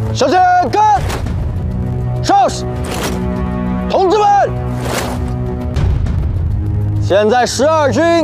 向前看，上！同志们，现在12军